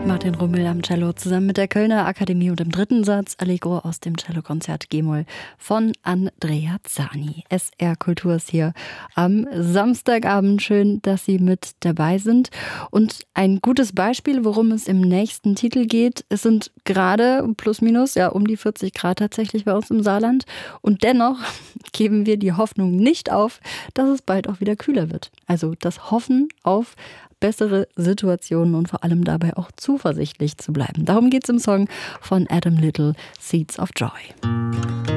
Martin Rummel am Cello zusammen mit der Kölner Akademie und im dritten Satz Allegro aus dem Cellokonzert G-Moll von Andrea Zani. SR Kultur ist hier am Samstagabend. Schön, dass Sie mit dabei sind. Und ein gutes Beispiel, worum es im nächsten Titel geht, es sind gerade plus minus um die 40 Grad tatsächlich bei uns im Saarland. Und dennoch geben wir die Hoffnung nicht auf, dass es bald auch wieder kühler wird. Also das Hoffen auf bessere Situationen und vor allem dabei auch zuversichtlich zu bleiben. Darum geht es im Song von Adam Little, Seeds of Joy.